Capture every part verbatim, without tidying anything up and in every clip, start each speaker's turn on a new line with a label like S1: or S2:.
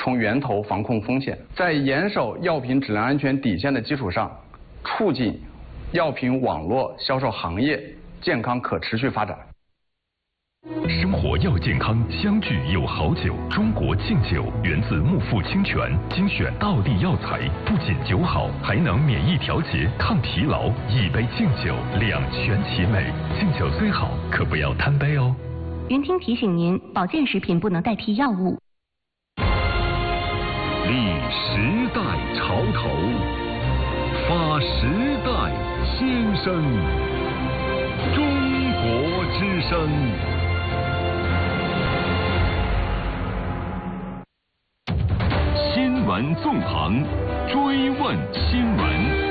S1: 从源头防控风险，在严守药品质量安全底线的基础上，促进药品网络销售行业健康可持续发展。
S2: 生活要健康，相聚有好酒。中国劲酒源自木富清泉，精选道地药材，不仅酒好，还能免疫调节、抗疲劳。一杯劲酒，两全其美。劲酒虽好，可不要贪杯哦。
S3: 云听提醒您，保健食品不能代替药物。
S4: 立时代潮头，发时代先声。中国之声。新闻纵横，追问新闻。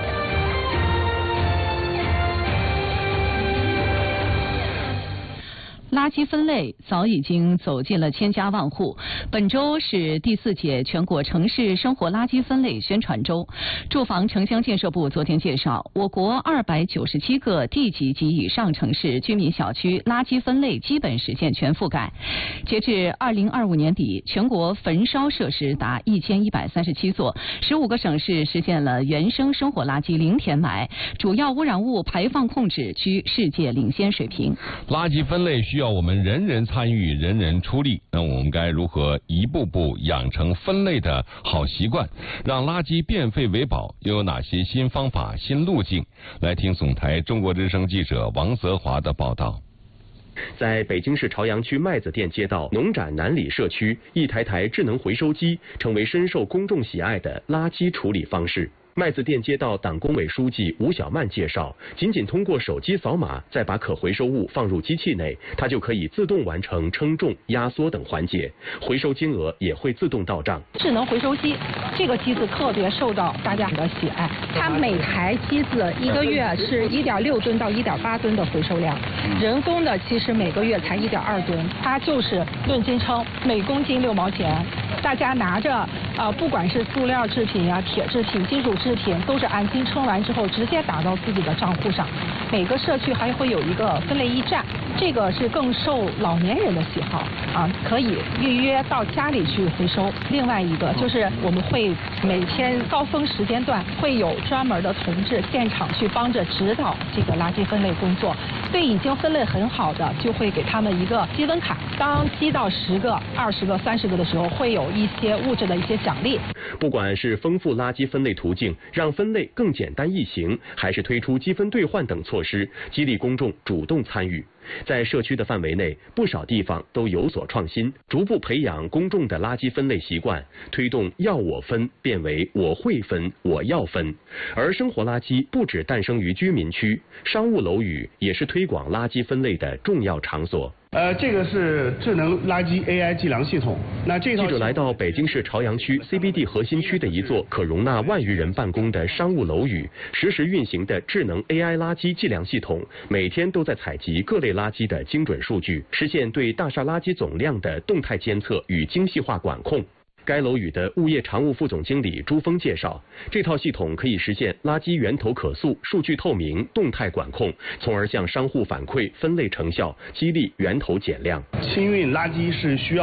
S5: 垃圾分类早已经走进了千家万户。本周是第四届全国城市生活垃圾分类宣传周。住房城乡建设部昨天介绍，我国二百九十七个地级及以上城市居民小区垃圾分类基本实现全覆盖。截至二零二五年底，全国焚烧设施达一千一百三十七座，十五个省市实现了原生生活垃圾零填埋，主要污染物排放控制居世界领先水平。
S6: 垃圾分类需要我们人人参与，人人出力。那我们该如何一步步养成分类的好习惯，让垃圾变废为宝？又有哪些新方法、新路径？来听总台中国之声记者王泽华的报道。
S7: 在北京市朝阳区麦子店街道农展南里社区，一台台智能回收机成为深受公众喜爱的垃圾处理方式。麦子店街道党工委书记吴小曼介绍，仅仅通过手机扫码，再把可回收物放入机器内，它就可以自动完成称重、压缩等环节，回收金额也会自动到账。
S8: 智能回收机这个机子特别受到大家的喜爱，它每台机子一个月是一点六吨到一点八吨的回收量，人工的其实每个月才一点二吨，它就是论斤称，每公斤六毛钱。大家拿着啊、呃，不管是塑料制品呀、铁制品、金属制品，都是按斤称完之后直接打到自己的账户上。每个社区还会有一个分类驿站，这个是更受老年人的喜好啊，可以预约到家里去回收。另外一个就是我们会每天高峰时间段会有专门的同志现场去帮着指导这个垃圾分类工作。对已经分类很好的，就会给他们一个积分卡，当积到十个、二十个、三十个的时候，会有一些物质的一些奖励。
S7: 不管是丰富垃圾分类途径，让分类更简单易行，还是推出积分兑换等措施，激励公众主动参与。在社区的范围内，不少地方都有所创新，逐步培养公众的垃圾分类习惯，推动要我分变为我会分、我要分。而生活垃圾不只诞生于居民区，商务楼宇也是推广垃圾分类的重要场所。
S9: 呃，这个是智能垃圾 A I 计量系统。那这套
S7: 记者来到北京市朝阳区 C B D 核心区的一座可容纳万余人办公的商务楼宇，实时运行的智能 A I 垃圾计量系统，每天都在采集各类垃圾的精准数据，实现对大厦垃圾总量的动态监测与精细化管控。该楼宇的物业常务副总经理朱峰介绍，这套系统可以实现垃圾源头可溯、数据透明、动态管控，从而向商户反馈分类成效，激励源头减量。
S9: 清运垃圾是需要